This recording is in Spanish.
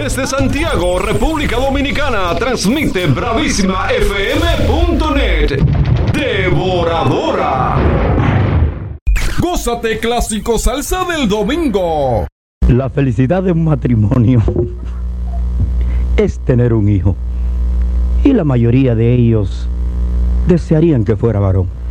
Desde Santiago, República Dominicana, transmite bravísimafm.net. Devoradora. Gózate clásico salsa del domingo. La felicidad de un matrimonio es tener un hijo. Y la mayoría de ellos desearían que fuera varón.